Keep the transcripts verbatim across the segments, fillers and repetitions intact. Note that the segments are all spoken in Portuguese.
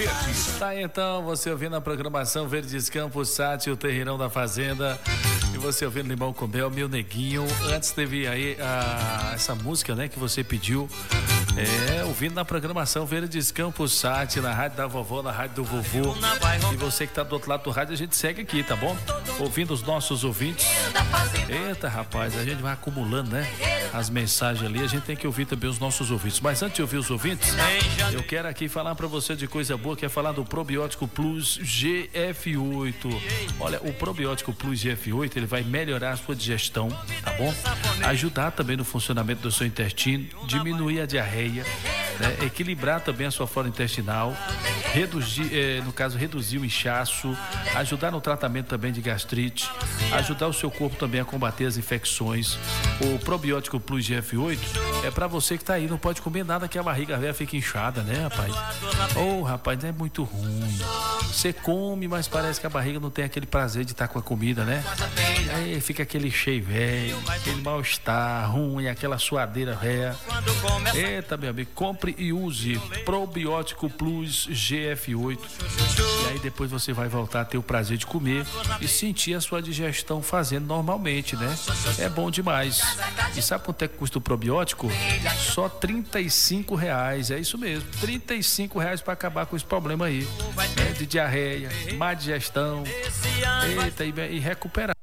Verde. Tá, então, você ouvindo a programação Verdes Campos, Sati, o Terreirão da Fazenda. E você ouvindo Limão com Mel, Meu Neguinho. Antes teve aí a, essa música, né, que você pediu. É, ouvindo na programação Verdes Campos, Sati, na rádio da vovó, na rádio do vovô. E você que tá do outro lado do rádio, a gente segue aqui, tá bom? Ouvindo os nossos ouvintes. Eita, rapaz, a gente vai acumulando, né? As mensagens ali, a gente tem que ouvir também os nossos ouvintes. Mas antes de ouvir os ouvintes, eu quero aqui falar pra você de coisa boa, que é falar do Probiótico Plus G F oito. Olha, o Probiótico Plus G F oito, ele vai melhorar a sua digestão, tá bom? Ajudar também no funcionamento do seu intestino, diminuir a diarreia, né? Equilibrar também a sua flora intestinal, reduzir, eh, no caso, reduzir o inchaço, ajudar no tratamento também de gastrite, ajudar o seu corpo também a combater as infecções. O Probiótico Plus G F oito é pra você que tá aí, não pode comer nada que a barriga velha fique inchada, né, rapaz? Ô, oh, rapaz, é muito ruim. Você come, mas parece que a barriga não tem aquele prazer de estar com a comida, né? Aí fica aquele cheio velho, aquele mal-estar ruim, aquela suadeira velha. Eita, meu amigo, compre e use Probiótico Plus G F oito. E aí depois você vai voltar a ter o prazer de comer e sentir a sua digestão fazendo normalmente, né? É bom demais. E sabe quanto é que custa o probiótico? Só trinta e cinco reais, é isso mesmo, trinta e cinco reais para acabar com esse problema aí, né? De diarreia, má digestão, eita, e, e recuperar,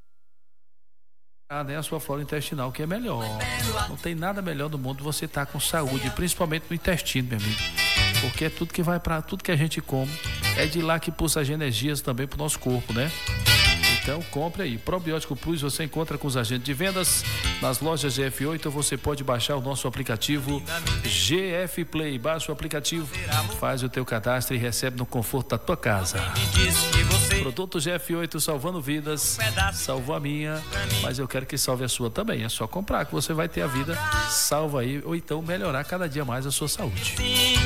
né, a sua flora intestinal, que é melhor. Não tem nada melhor do mundo você estar com saúde, principalmente no intestino, meu amigo, porque é tudo que vai para tudo que a gente come, é de lá que pulsa as energias também pro nosso corpo, né? Então compre aí, Probiótico Plus você encontra com os agentes de vendas nas lojas G F oito, ou você pode baixar o nosso aplicativo G F Play. Baixa o aplicativo, faz o teu cadastro e recebe no conforto da tua casa. Produto G F oito salvando vidas, salvou a minha, mas eu quero que salve a sua também. É só comprar que você vai ter a vida salva aí, ou então melhorar cada dia mais a sua saúde.